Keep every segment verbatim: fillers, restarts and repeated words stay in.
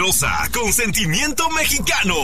poderosa, con sentimiento mexicano.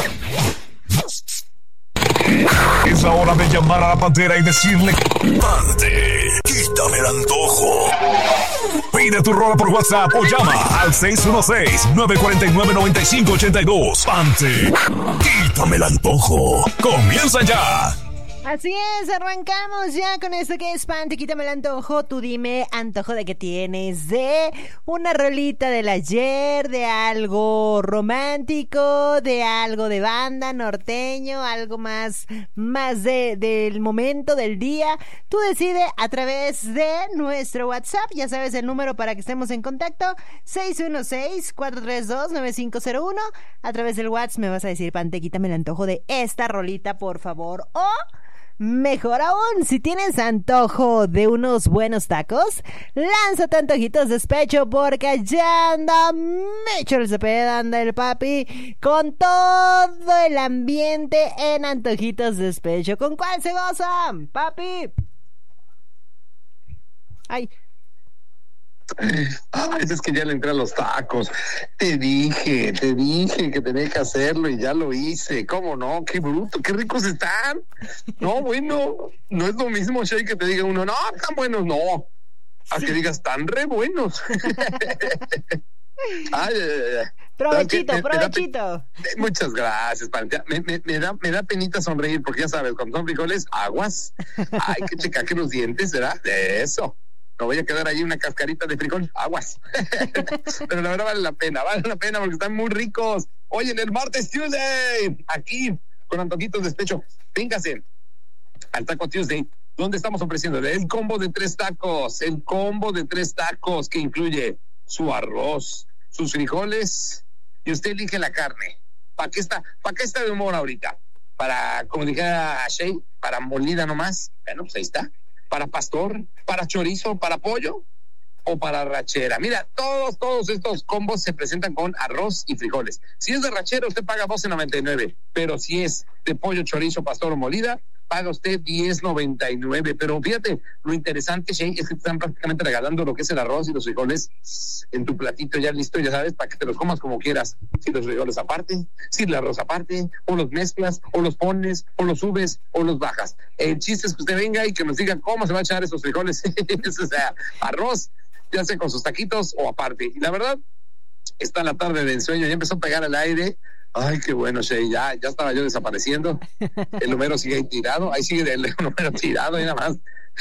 Es la hora de llamar a la pantera y decirle: Pante, quítame el antojo. Pide tu rola por WhatsApp o llama al seis uno seis, nueve cuatro nueve, nueve cinco ocho dos. Pante, quítame el antojo. Comienza ya. Así es, arrancamos ya con esto que es Pante, quítame el antojo. Tú dime, antojo de qué tienes, de una rolita del ayer, de algo romántico, de algo de banda, norteño, algo más, más de, del momento, del día. Tú decide a través de nuestro WhatsApp, ya sabes el número para que estemos en contacto, seis uno seis, cuatro tres dos, nueve cinco cero uno. A través del WhatsApp me vas a decir: Pante, quítame el antojo de esta rolita, por favor. O mejor aún, si tienes antojo de unos buenos tacos, lánzate antojitos de despecho, porque allá anda Mecho el Cepeda, anda el papi con todo el ambiente en antojitos de despecho. ¿Con cuál se gozan, papi? Ay. Ay, es que ya le entré a los tacos. Te dije, te dije que tenía que hacerlo y ya lo hice. ¿Cómo no? Qué bruto, qué ricos están. No, bueno, no es lo mismo, Shay, que te diga uno, no, tan buenos, no. A que digas, tan re buenos. Ay, ay, ay. Provechito, me, provechito. Me da, muchas gracias, Pante. Me, me, me, da, me da penita sonreír, porque ya sabes, cuando son frijoles, aguas. Hay que checar que los dientes, ¿verdad? De eso. No voy a quedar ahí una cascarita de frijol, aguas. Pero la verdad vale la pena, vale la pena porque están muy ricos. Oye, en el martes Tuesday, aquí, con antojitos de despecho, véngase al Taco Tuesday, donde estamos ofreciendo el combo de tres tacos, el combo de tres tacos que incluye su arroz, sus frijoles, y usted elige la carne. ¿Para qué está, para qué está de humor ahorita? Para, como dijera Shay, para molida nomás. Bueno, pues ahí está. Para pastor, para chorizo, para pollo o para rachera. Mira, todos, todos estos combos se presentan con arroz y frijoles. Si es de rachera, usted paga doce noventa y nueve, pero si es de pollo, chorizo, pastor o molida, paga usted diez noventa y nueve. Pero fíjate, lo interesante, Shane, es que te están prácticamente regalando lo que es el arroz y los frijoles en tu platito ya listo, ya sabes, para que te los comas como quieras. Si los frijoles aparte, si el arroz aparte, o los mezclas, o los pones, o los subes, o los bajas. El chiste es que usted venga y que nos diga cómo se va a echar esos frijoles. O sea, arroz, ya sea con sus taquitos o aparte. Y la verdad, está la tarde de ensueño, ya empezó a pegar al aire. Ay, qué bueno, Shay, ya, ya estaba yo desapareciendo. El Homero sigue ahí tirado, ahí sigue el Homero tirado, y nada más.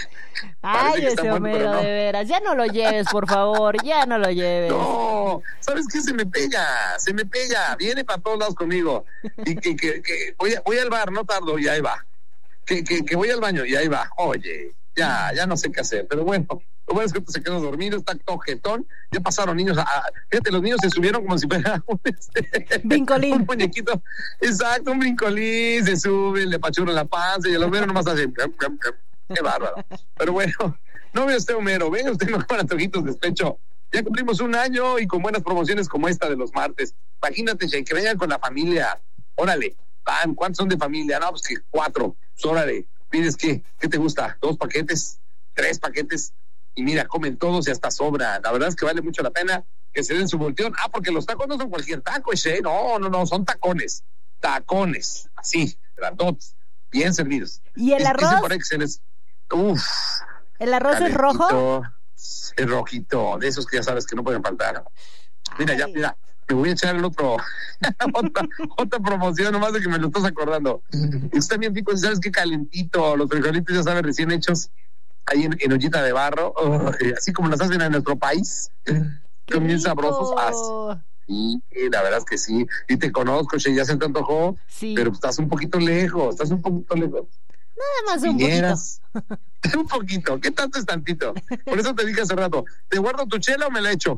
Ay, ese muerto, Homero, no. De veras, ya no lo lleves, por favor, ya no lo lleves. No, ¿sabes qué? Se me pega, se me pega, viene para todos lados conmigo. Y que, que, que voy, a, voy al bar, no tardo, y ahí va. Que, que, que voy al baño, y ahí va. Oye, ya, ya no sé qué hacer, pero bueno. Lo bueno es que se quedó dormido, está todo jetón. Ya pasaron niños, a, a, fíjate, los niños se subieron como si fuera un, este, brincolín. Un muñequito, exacto, un brincolín, se suben, le apachurran la panza y el Homero nomás hace, qué bárbaro. Pero bueno, no vea usted, Homero, venga usted mejor para antojitos de despecho. Ya cumplimos un año y con buenas promociones como esta de los martes. Imagínate, Jay, que vengan con la familia. Órale, van, ¿cuántos son de familia? No, pues que cuatro. Pues órale, pides qué, ¿qué te gusta? ¿Dos paquetes? ¿Tres paquetes? Y mira, comen todos y hasta sobra. La verdad es que vale mucho la pena que se den su volteón. Ah, porque los tacos no son cualquier taco, Che. No, no, no, son tacones. Tacones, así, grandotes, bien servidos. ¿Y el arroz? Dicen por ahí que se les... Uf. ¿El arroz es rojo? Es rojito, de esos que ya sabes que no pueden faltar. Mira, Ay. ya, mira, me voy a echar el otro, otra, otra promoción, nomás de que me lo estás acordando. Está bien rico, ¿sabes qué? Calentito, los frijolitos, ya sabes, recién hechos. Ahí en, en ollita de barro, oh, así como las hacen en nuestro país, son bien sabrosos. Así. Y, y la verdad es que sí, y te conozco, Che, ya se te antojó, sí. Pero estás un poquito lejos, estás un poquito lejos. Nada más un Vinieras, poquito. Un poquito, ¿qué tanto es tantito? Por eso te dije hace rato, ¿te guardo tu chela o me la echo?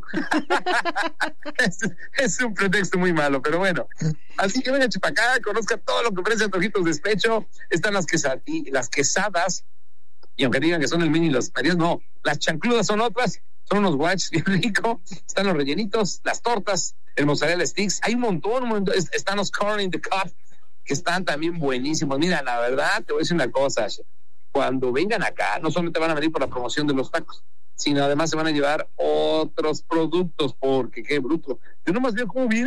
es, es un pretexto muy malo, pero bueno. Así que venga para acá, conozca todo lo que ofrece Antojitos de Despecho. Están las, quesadi- las quesadas. Y aunque digan que son el mini y los Marías, no, las chancludas son otras, son unos guaches bien ricos, están los rellenitos, las tortas, el mozzarella sticks, hay un montón, un montón, están los corn in the cup, que están también buenísimos. Mira, la verdad, te voy a decir una cosa, cuando vengan acá, no solamente van a venir por la promoción de los tacos, sino además se van a llevar otros productos, porque qué bruto. Yo nomás veo cómo viene